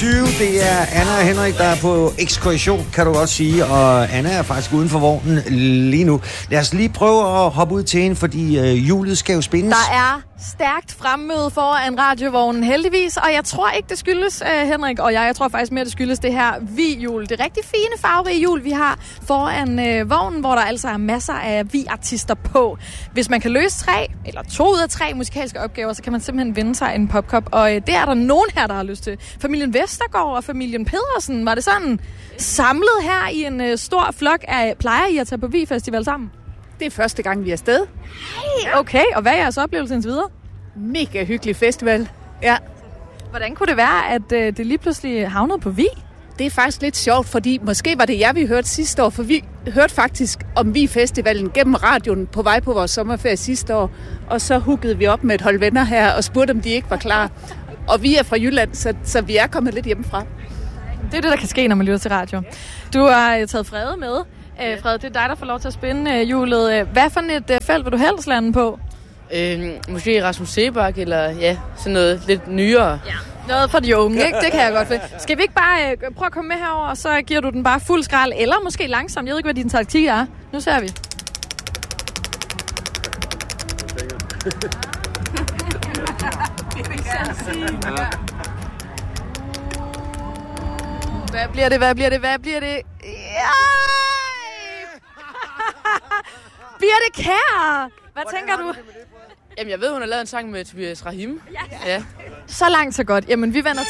20. Det er Anna og Henrik, der er på ekskursion, kan du også sige. Og Anna er faktisk uden for vognen lige nu. Lad os lige prøve at hoppe ud til hende, fordi hjulet skal jo spindes. Der er stærkt fremmøde foran radiovognen heldigvis, og jeg tror ikke, det skyldes Henrik og jeg tror faktisk mere, det skyldes det her vi-hjul. Det rigtig fine farverige hjul, vi har foran vognen, hvor der altså er masser af vi-artister på. Hvis man kan løse 3 eller 2 ud af 3 musikalske opgaver, så kan man simpelthen vinde sig en popkop, og det er der nogen her, der har lyst til. Familien Vestergaard og familien Pedersen, var det sådan samlet her i en stor flok af, plejer I at tage på Vi-festival sammen? Det er første gang, vi er afsted. Hey, okay, og hvad er jeres oplevelse indtil videre? Mega hyggelig festival, ja. Hvordan kunne det være, at det lige pludselig havnede på Vi? Det er faktisk lidt sjovt, fordi måske var det jer, vi hørte sidste år, for vi hørte faktisk om Vi-festivalen gennem radioen på vej på vores sommerferie sidste år, og så huggede vi op med et hold venner her og spurgte, om de ikke var klar. Og vi er fra Jylland, så vi er kommet lidt hjemmefra. Det er det, der kan ske, når man lytter til radio. Du har taget Frede med. Frede, det er dig, der får lov til at spinde hjulet. Hvad for et felt vil du helst lande på? Måske Rasmus Seebach, eller ja, sådan noget lidt nyere. Ja. Noget for de unge, ikke? Det kan jeg godt finde. Skal vi ikke bare prøve at komme med herover, og så giver du den bare fuld skrald, eller måske langsomt. Jeg ved ikke, hvad din taktik er. Nu ser vi. Hvad bliver det? Ja! Bliver det Kær? Hvad tænker du? Jamen, jeg ved, hun har lavet en sang med Tobias Rahim. Ja. Så langt, så godt. Jamen, vi vender